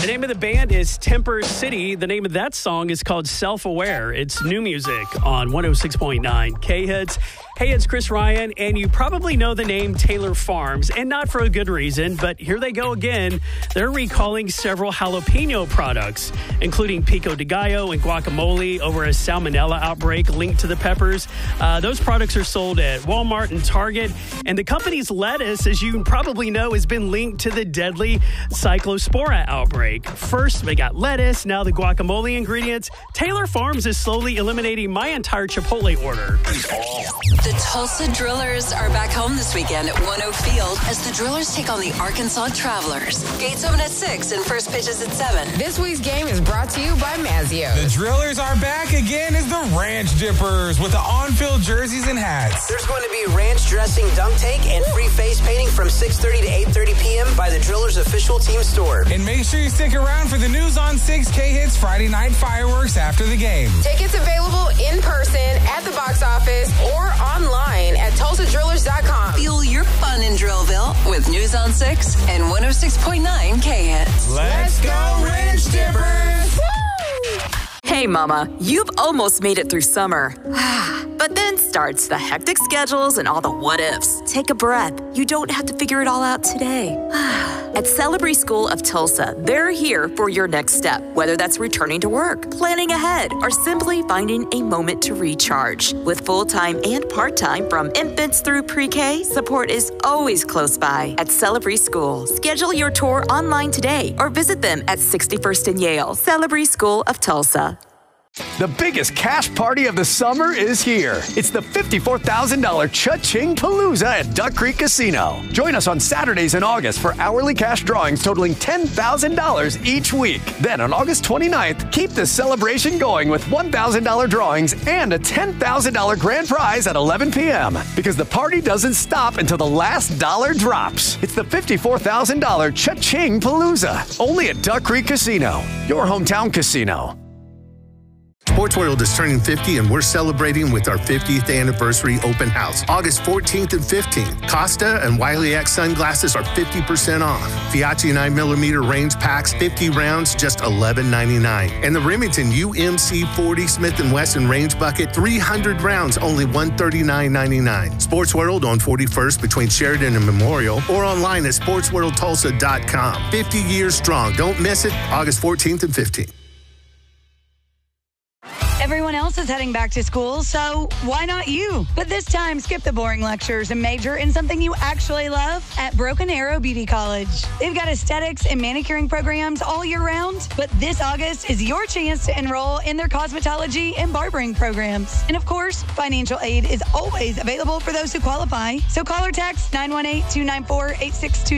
The name of the band is Temper City. The name of that song is called Self-Aware. It's new music on 106.9 K-Hits. Hey, it's Chris Ryan, and you probably know the name Taylor Farms, and not for a good reason, but here they go again. They're recalling several jalapeno products, including pico de gallo and guacamole, over a salmonella outbreak linked to the peppers. Those products are sold at Walmart and Target, and the company's lettuce, as you probably know, has been linked to the deadly Cyclospora outbreak. First, they got lettuce, now the guacamole ingredients. Taylor Farms is slowly eliminating my entire Chipotle order. The Tulsa Drillers are back home this weekend at 1-0 Field as the Drillers take on the Arkansas Travelers. Gates open at 6 and first pitch is at 7. This week's game is brought to you by Mazio. The Drillers are back again as the Ranch Dippers with the on-field jerseys and hats. There's going to be ranch dressing dunk tank and free face painting from 6:30 to 8:30 p.m. by the Drillers official team store. And make sure you stick around for the News on 6 K-Hits Friday night fireworks after the game. Tickets available in person at the box office or online at TulsaDrillers.com. Fuel your fun in Drillville with News on 6 and 106.9 K-Hits. Let's go, Ranch Dippers! Hey, Mama, you've almost made it through summer. But then starts the hectic schedules and all the what-ifs. Take a breath. You don't have to figure it all out today. At Celebrity School of Tulsa, they're here for your next step, whether that's returning to work, planning ahead, or simply finding a moment to recharge. With full-time and part-time from infants through pre-K, support is always close by at Celebrity School. Schedule your tour online today or visit them at 61st and Yale. Celebrity School of Tulsa. The biggest cash party of the summer is here. It's the $54,000 Cha-Ching Palooza at Duck Creek Casino. Join us on Saturdays in August for hourly cash drawings totaling $10,000 each week. Then on August 29th, keep the celebration going with $1,000 drawings and a $10,000 grand prize at 11 p.m. Because the party doesn't stop until the last dollar drops. It's the $54,000 Cha-Ching Palooza. Only at Duck Creek Casino, your hometown casino. Sports World is turning 50 and we're celebrating with our 50th anniversary open house, August 14th and 15th. Costa and Wiley X sunglasses are 50% off. Fiat 9mm range packs, 50 rounds, just $11.99. And the Remington UMC 40 Smith & Wesson range bucket, 300 rounds, only $139.99. Sports World on 41st between Sheridan and Memorial or online at sportsworldtulsa.com. 50 years strong. Don't miss it, August 14th and 15th. Everyone else is heading back to school, so why not you? But this time, skip the boring lectures and major in something you actually love at Broken Arrow Beauty College. They've got aesthetics and manicuring programs all year round, but this August is your chance to enroll in their cosmetology and barbering programs. And of course, financial aid is always available for those who qualify. So call or text 918-294-8622.